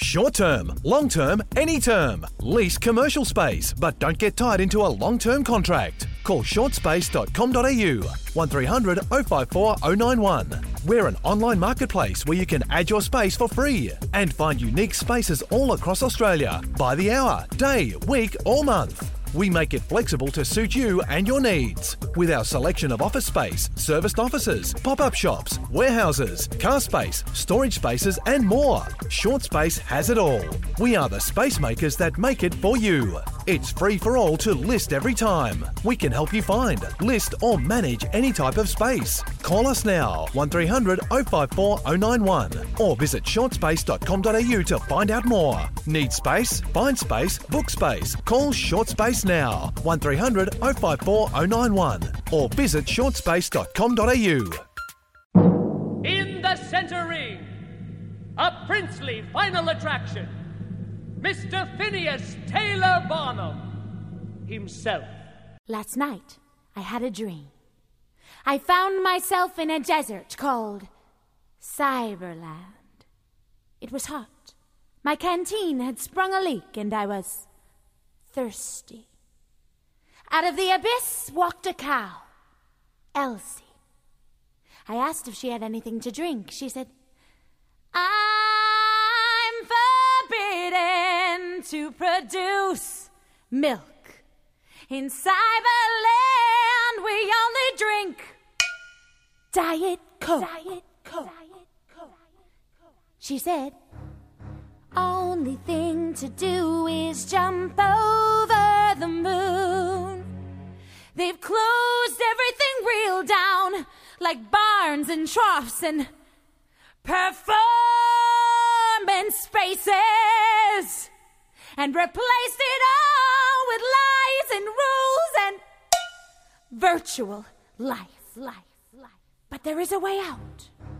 Short term, long term, any term. Lease commercial space, but don't get tied into a long-term contract. Call shortspace.com.au 1300 054 091. We're an online marketplace where you can add your space for free and find unique spaces all across Australia by the hour, day, week or month. We make it flexible to suit you and your needs. With our selection of office space, serviced offices, pop-up shops, warehouses, car space, storage spaces and more. Short Space has it all. We are the space makers that make it for you. It's free for all to list every time. We can help you find, list or manage any type of space. Call us now, 1300 054 091 or visit shortspace.com.au to find out more. Need space? Find space, book space. Call Short Space now, 1300 054 091 or visit shortspace.com.au. In the centre ring, a princely final attraction, Mr. Phineas Taylor Barnum himself. Last night, I had a dream. I found myself in a desert called Cyberland. It was hot. My canteen had sprung a leak and I was thirsty. Out of the abyss walked a cow, Elsie. I asked if she had anything to drink. She said, I'm forbidden to produce milk. In Cyberland, we only drink Diet Coke. Diet Coke. She said, only thing to do is jump over the moon. They've closed everything real down, like barns and troughs and performance spaces, and replaced it all with lies and rules and virtual life. But there is a way out.